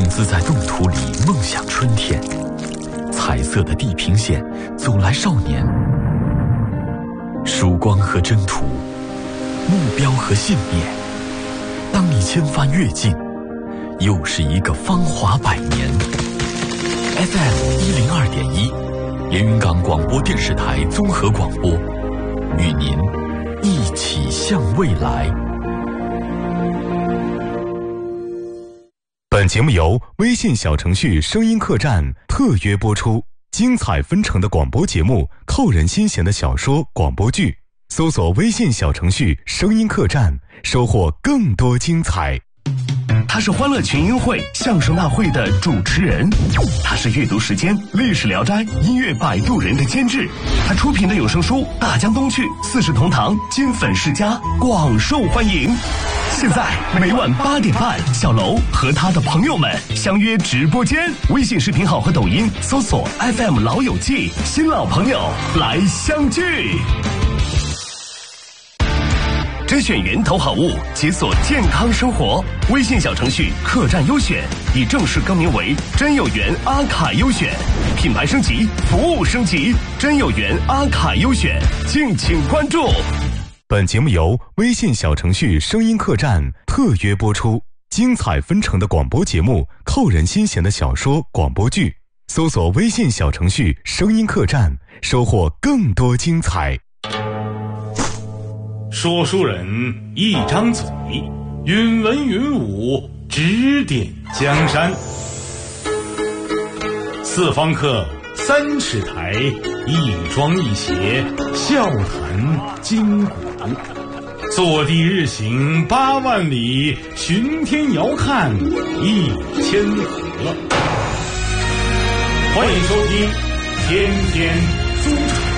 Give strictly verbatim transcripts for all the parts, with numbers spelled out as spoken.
子在冻土里梦想春天，彩色的地平线走来少年，曙光和征途，目标和信念。当你千帆越尽，又是一个芳华百年。F M 一零二点一，连云港广播电视台综合广播，与您一起向未来。 本节目由微信小程序声音客栈特约播出，精彩纷呈的广播节目，扣人心弦的小说广播剧，搜索微信小程序声音客栈，收获更多精彩。 他是欢乐群英会相声大会的主持人，他是阅读时间历史聊斋音乐摆渡人的监制，他出品的有声书《大江东去》四世同堂金粉世家广受欢迎。现在每晚八点半，小楼和他的朋友们相约直播间，微信视频号和抖音搜索 F M 老友记，新老朋友来相聚。甄选源头好物，解锁健康生活。微信小程序客栈优选已正式更名为真有缘阿卡优选，品牌升级，服务升级，真有缘阿卡优选，敬请关注。 本节目由微信小程序声音客栈特约播出，精彩纷呈的广播节目，扣人心弦的小说广播剧，搜索微信小程序声音客栈，收获更多精彩。 说书人一张嘴，云文云武指点江山。四方客三尺台，一庄一谐笑谈今古。坐地日行八万里，巡天遥看一千河。欢迎收听天天书场。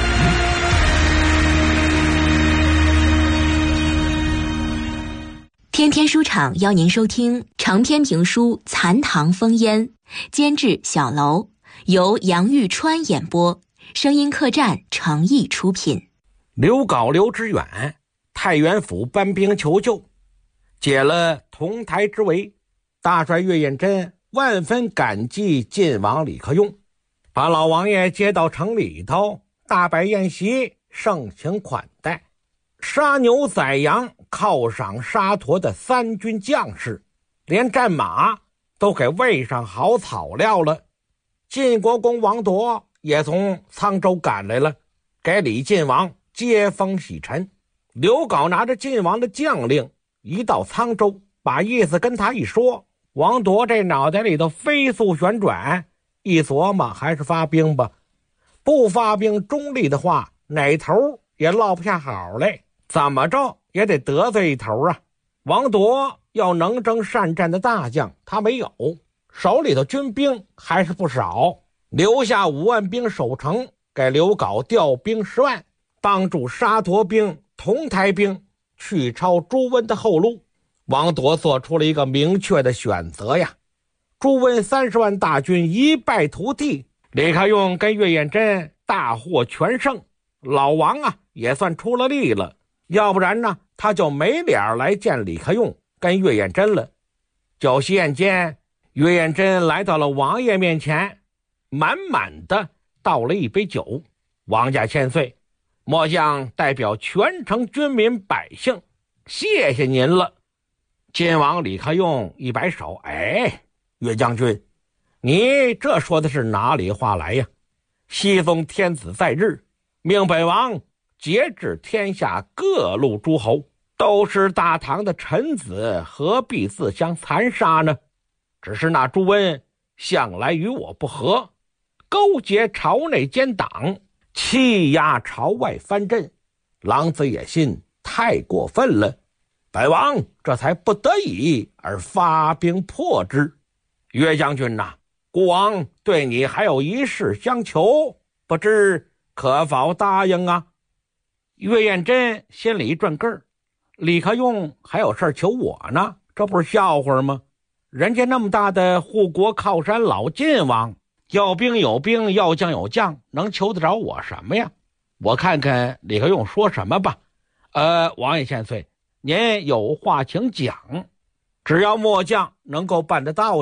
天天书场邀您收听长篇评书《残唐风烟》，监制小楼，由杨玉川演播，声音客栈诚意出品。 刘皋刘知远太原府搬兵求救，解了同台之围，大帅岳彦真万分感激晋王李克用，把老王爷接到城里头，大摆宴席，盛情款待，杀牛宰羊，犒赏沙陀的三军将士，连战马都给喂上好草料了。晋国公王铎也从沧州赶来了，给李晋王接风洗尘。刘皋拿着晋王的将令一到沧州，把意思跟他一说，王铎这脑袋里头飞速旋转，一琢磨还是发兵吧，不发兵中立的话，哪头也落不下好来，怎么着也得得罪一头啊。王铎要能征善战的大将，他没有，手里头军兵还是不少，留下五万兵守城，给刘皋调兵十万，帮助沙陀兵同台兵去抄朱温的后路。王铎做出了一个明确的选择呀，朱温三十万大军一败涂地，李克用跟岳彦真大获全胜，老王啊也算出了力了，要不然呢他就没脸来见李克用跟岳彦真了。酒席宴间，岳彦真来到了王爷面前，满满的倒了一杯酒，王家千岁，末将代表全城军民百姓谢谢您了。晋王李克用一摆手，哎，岳将军，你这说的是哪里话来呀？熹宗天子在日，命本王节制天下各路诸侯，都是大唐的臣子，何必自相残杀呢？只是那朱温向来与我不和，勾结朝内奸党，欺压朝外藩镇，狼子野心太过分了，本王这才不得已而发兵破之。岳将军呐、啊，孤王对你还有一事相求，不知可否答应啊？岳彦真心里一转个儿，李克用还有事求我呢，这不是笑话吗？人家那么大的护国靠山老晋王，要兵有兵，要将有将，能求得着我什么呀？我看看李克用说什么吧。呃，王爷千岁，您有话请讲，只要末将能够办得到的，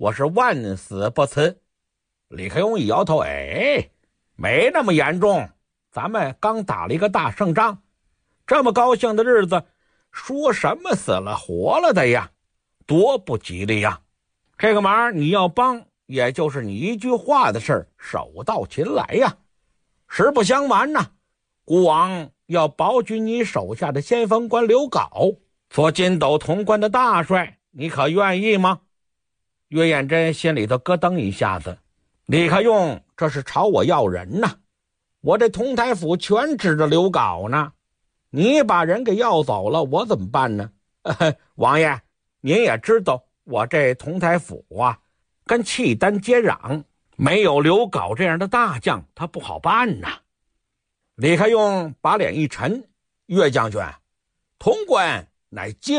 我是万死不辞。李克用一摇头，哎，没那么严重，咱们刚打了一个大胜仗，这么高兴的日子，说什么死了活了的呀，多不吉利呀！这个忙你要帮，也就是你一句话的事儿，手到擒来呀。实不相瞒呐，孤王要保举你手下的先锋官刘镐做金斗潼关的大帅，你可愿意吗？岳彦真心里头咯噔一下子，李克用这是朝我要人呐！我这同台府全指着刘镐呢，你把人给要走了，我怎么办呢？呃、王爷，您也知道我这同台府啊，跟契丹接壤，没有刘镐这样的大将，他不好办呐。李克用把脸一沉，岳将军，潼关乃京